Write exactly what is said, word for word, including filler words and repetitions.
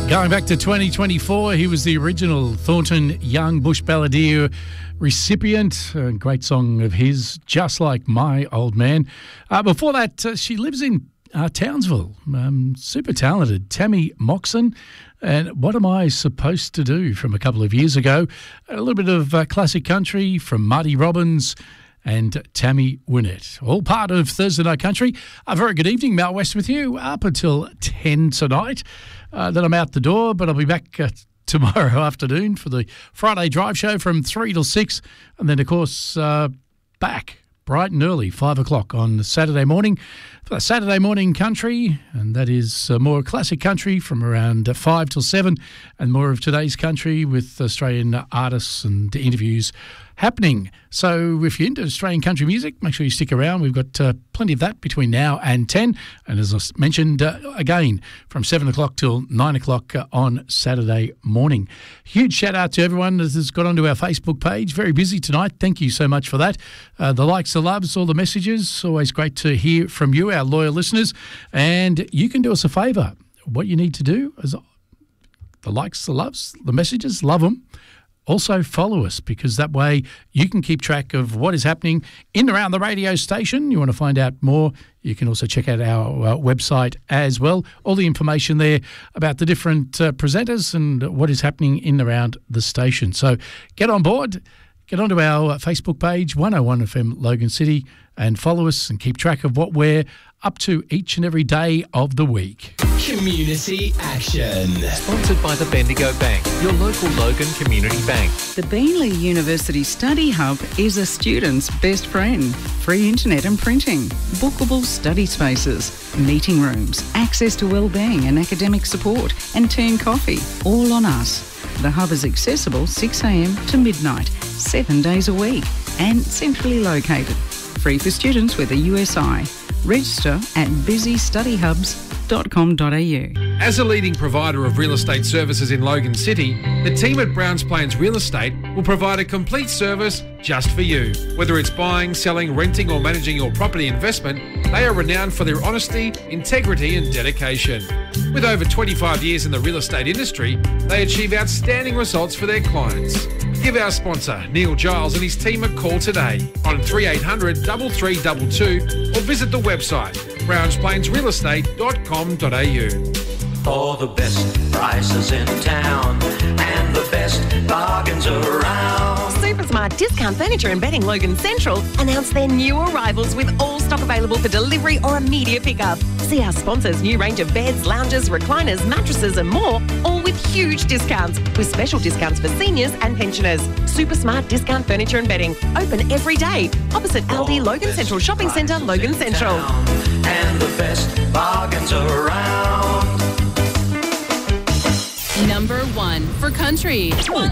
Going back to twenty twenty-four, he was the original Thornton Young Bush Balladeer recipient. A great song of his, Just Like My Old Man. Uh, before that, uh, she lives in uh, Townsville. Um, super talented, Tammy Moxon. And What Am I Supposed to Do from a couple of years ago. A little bit of uh, classic country from Marty Robbins and Tammy Wynette. All part of Thursday Night Country. A very good evening, Mal West with you, up until ten tonight. Uh, then I'm out the door, but I'll be back uh, tomorrow afternoon for the Friday Drive Show from three till six. And then, of course, uh, back bright and early, five o'clock on Saturday morning for Saturday Morning Country. And that is uh, more classic country from around uh, five till seven, and more of today's country with Australian artists and interviews happening. So if you're into Australian country music, make sure you stick around. We've got uh, plenty of that between now and ten. And as I mentioned, uh, again, from seven o'clock till nine o'clock uh, on Saturday morning. Huge shout out to everyone that has got onto our Facebook page. Very busy tonight. Thank you so much for that. Uh, the likes, the loves, all the messages. Always great to hear from you, our loyal listeners. And you can do us a favour. What you need to do is the likes, the loves, the messages, love them. Also follow us, because that way you can keep track of what is happening in and around the radio station. You want to find out more, you can also check out our uh, website as well. All the information there about the different uh, presenters and what is happening in and around the station. So get on board, get onto our Facebook page, one oh one F M Logan City, and follow us and keep track of what we're up to each and every day of the week. Community Action. Sponsored by the Bendigo Bank, your local Logan community bank. The Beenleigh University Study Hub is a student's best friend. Free internet and printing, bookable study spaces, meeting rooms, access to wellbeing and academic support, and tea and coffee, all on us. The hub is accessible six a m to midnight, seven days a week, and centrally located. Free for students with a U S I. Register at busy study hubs dot com dot a u. As a leading provider of real estate services in Logan City, the team at Browns Plains Real Estate will provide a complete service just for you. Whether it's buying, selling, renting or managing your property investment, they are renowned for their honesty, integrity and dedication. With over twenty-five years in the real estate industry, they achieve outstanding results for their clients. Give our sponsor, Neil Giles, and his team a call today on three eight hundred, three three two two or visit the website browns plains real estate dot com dot a u. For the best prices in town and the best bargains around. Supersmart Discount Furniture and Bedding Logan Central announced their new arrivals with all stock available for delivery or immediate pickup. See our sponsors' new range of beds, lounges, recliners, mattresses and more, all with huge discounts, with special discounts for seniors and pensioners. Supersmart Discount Furniture and Bedding, open every day, opposite Aldi Logan Central Shopping Centre, Logan Central. And the best bargains around. Number one for country. one